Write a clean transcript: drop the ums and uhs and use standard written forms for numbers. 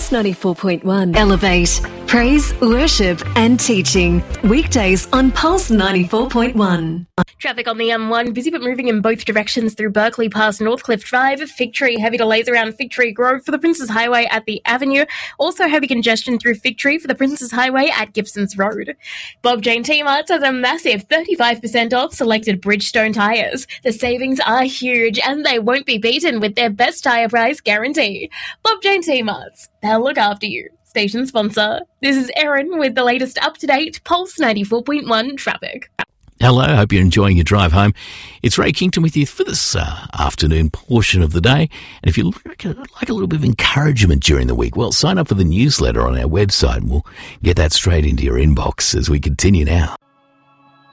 Pulse 94.1. Elevate. Praise, worship and teaching. Weekdays on Pulse 94.1. Traffic on the M1, busy but moving in both directions through Berkeley past Northcliffe Drive. Fig Tree, heavy delays around Fig Tree Grove for the Princes Highway at the Avenue. Also heavy congestion through Fig Tree for the Princes Highway at Gibsons Road. Bob Jane T-Marts has a massive 35% off selected Bridgestone tyres. The savings are huge and they won't be beaten with their best tyre price guarantee. Bob Jane T-Marts, they'll look after you. Station sponsor. This is Erin with the latest up-to-date Pulse 94.1 traffic. Hello, hope you're enjoying your drive home. It's Ray Kington with you for this afternoon portion of the day. And if you like a little bit of encouragement during the week, well, sign up for the newsletter on our website and we'll get that straight into your inbox as we continue now.